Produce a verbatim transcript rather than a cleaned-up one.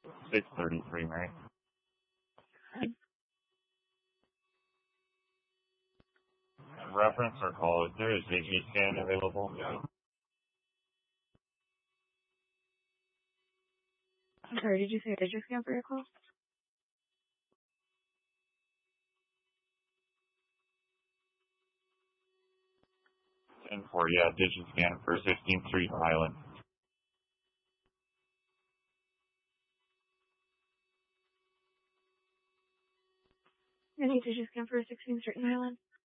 six thirty-three, Mary. Reference or call, is there a Ziggy scan available? I'm sorry, did you say a digit scan for your call? ten four, yeah, digit scan for sixteenth Street, Highland. Any digit scan for sixteenth Street, Highland?